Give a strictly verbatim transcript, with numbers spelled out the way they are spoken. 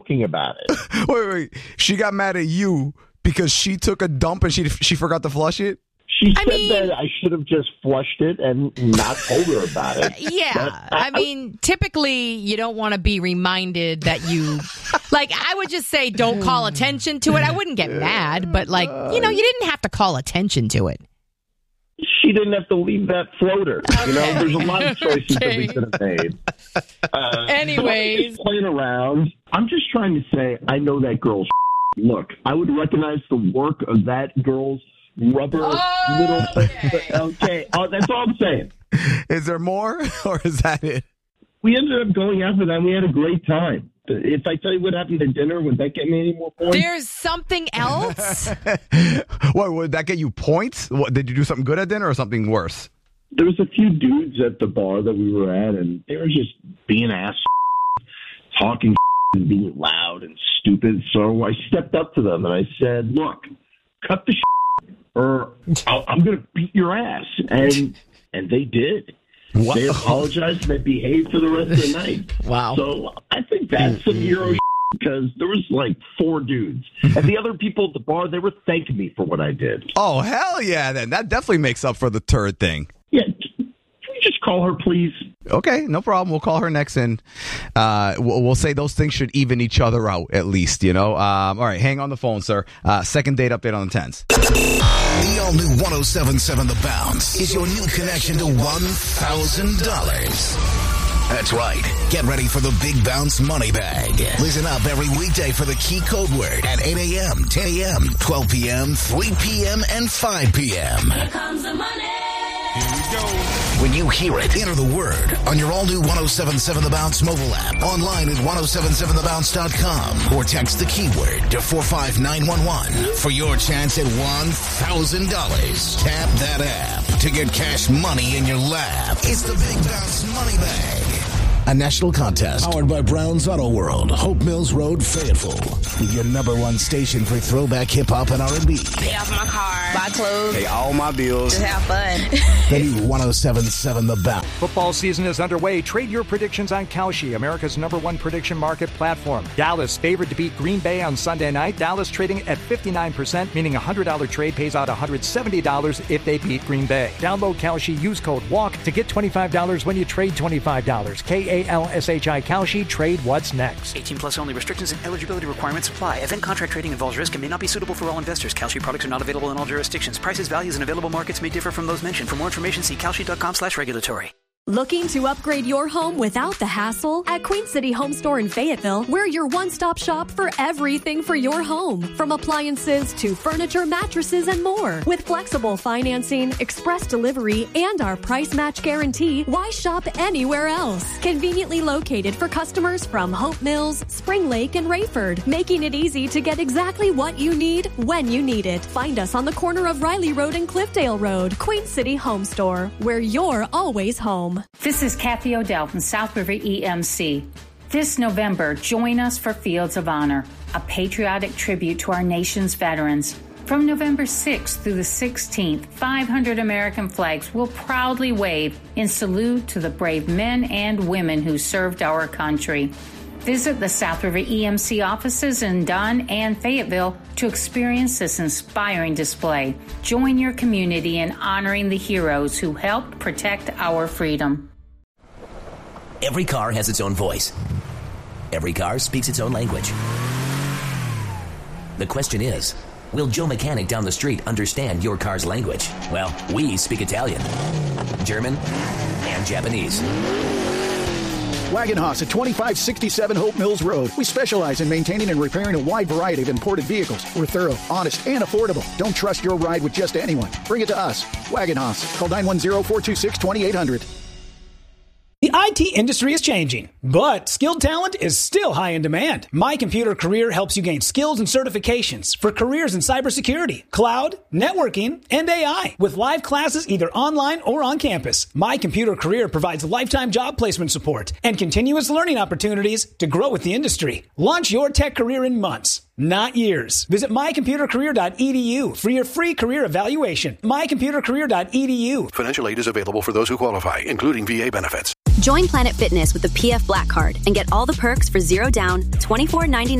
talking about it. Wait, wait. She got mad at you because she took a dump and she she forgot to flush it? She I said mean, that I should have just flushed it and not told her about it. Yeah. But I mean, typically you don't want to be reminded that you, like, I would just say don't call attention to it. I wouldn't get mad, but, like, you know, you didn't have to call attention to it. she didn't have to leave that floater. Okay. You know, there's a lot of choices Okay. that we could have made. Uh, Anyways. so playing around. I'm just trying to say, I know that girl's look. I would recognize the work of that girl's rubber Oh, little. okay. Okay, oh, that's all I'm saying. Is there more, or is that it? We ended up going after that. And we had a great time. If I tell you what happened at dinner, would that get me any more points? There's something else? What, would that get you points? What, did you do something good at dinner or something worse? There was a few dudes at the bar that we were at, and they were just being ass, talking and being loud and stupid. So I stepped up to them and I said, look, cut the or I'll, I'm going to beat your ass. And and they did. Wow. They apologized and they behaved for the rest of the night. Wow. So I think that's some hero because there was like four dudes. And the other people at the bar, they were thanking me for what I did. Oh, hell yeah, then. That definitely makes up for the turd thing. Yeah. Can you just call her, please? Okay, no problem. We'll call her next, and uh, we'll, we'll say those things should even each other out, at least, you know? Um, all right, hang on the phone, sir. Uh, second date update on the tens. The all-new one oh seven point seven The Bounce is your new connection to one thousand dollars. That's right. Get ready for the Big Bounce Money Bag. Listen up every weekday for the key code word at eight a.m., ten a.m., twelve p.m., three p.m., and five p.m. Here comes the money. Here we go. When you hear it, enter the word on your all-new one oh seven point seven The Bounce mobile app, online at ten seventy-seven the bounce dot com, or text the keyword to four five nine one one for your chance at one thousand dollars. Tap that app to get cash money in your lap. It's the Big Bounce Money Bag. A national contest powered by Brown's Auto World, Hope Mills Road, Fayetteville. Your number one station for throwback hip-hop and R and B. Pay off my car, buy clothes, Pay all my bills. just have fun. The new one oh seven point seven The Bounce. Football season is underway. Trade your predictions on Kalshi, America's number one prediction market platform. Dallas favored to beat Green Bay on Sunday night. Dallas trading at fifty-nine percent, meaning a one hundred dollars trade pays out one hundred seventy dollars if they beat Green Bay. Download Kalshi, use code WALK to get twenty-five dollars when you trade twenty-five dollars. K A L S H I Kalshi, trade what's next. eighteen plus only. Restrictions and eligibility requirements apply. Event contract trading involves risk and may not be suitable for all investors. Kalshi products are not available in all jurisdictions. Prices, values, and available markets may differ from those mentioned. For more information, see kalshi.com slash regulatory. Looking to upgrade your home without the hassle? At Queen City Home Store in Fayetteville, we're your one-stop shop for everything for your home. From appliances to furniture, mattresses, and more. With flexible financing, express delivery, and our price match guarantee, why shop anywhere else? Conveniently located for customers from Hope Mills, Spring Lake, and Rayford, making it easy to get exactly what you need when you need it. Find us on the corner of Riley Road and Cliffdale Road. Queen City Home Store, where you're always home. This is Kathy Odell from South River E M C. This November, join us for Fields of Honor, a patriotic tribute to our nation's veterans. From November sixth through the sixteenth, five hundred American flags will proudly wave in salute to the brave men and women who served our country. Visit the South River E M C offices in Dunn and Fayetteville to experience this inspiring display. Join your community in honoring the heroes who helped protect our freedom. Every car has its own voice. Every car speaks its own language. The question is, will Joe Mechanic down the street understand your car's language? Well, we speak Italian, German, and Japanese. Wagenhaus at twenty-five sixty-seven Hope Mills Road. We specialize in maintaining and repairing a wide variety of imported vehicles. We're thorough, honest, and affordable. Don't trust your ride with just anyone. Bring it to us. Wagenhaus. Call nine one zero, four two six, two eight zero zero. The I T industry is changing, but skilled talent is still high in demand. My Computer Career helps you gain skills and certifications for careers in cybersecurity, cloud, networking, and A I. With live classes either online or on campus, My Computer Career provides lifetime job placement support and continuous learning opportunities to grow with the industry. Launch your tech career in months, not years. Visit my computer career dot e d u for your free career evaluation. my computer career dot e d u. Financial aid is available for those who qualify, including V A benefits. Join Planet Fitness with the P F Black Card and get all the perks for zero down, twenty-four ninety-nine